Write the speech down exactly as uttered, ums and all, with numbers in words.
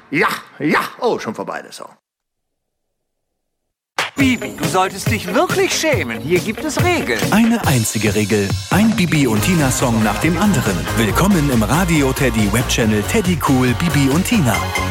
ja, ja. Oh, schon vorbei der Song. Bibi, du solltest dich wirklich schämen. Hier gibt es Regeln. Eine einzige Regel. Ein Bibi und Tina-Song nach dem anderen. Willkommen im Radio Teddy Webchannel Teddy Cool Bibi und Tina.